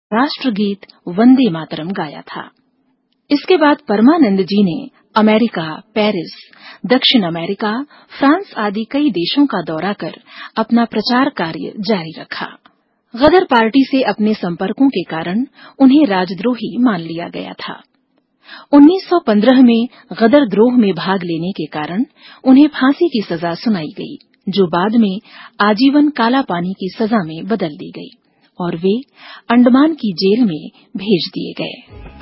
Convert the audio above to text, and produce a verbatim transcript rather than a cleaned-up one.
राष्ट्रगीत वंदे मातरम गाया था। इसके बाद परमानंद जी ने अमेरिका, पेरिस, दक्षिण अमेरिका, फ्रांस आदि कई देशों का दौरा कर अपना प्रचार कार्य जारी रखा। गदर पार्टी से अपने संपर्कों के कारण उन्हें राजद्रोही मान लिया गया था। उन्नीस सौ पंद्रह में गदर द्रोह में भाग लेने के कारण उन्हें फांसी की सजा सुनाई गई, जो बाद में आजीवन काला पानी की सजा में बदल दी गई और वे अंडमान की जेल में भेज दिए गए।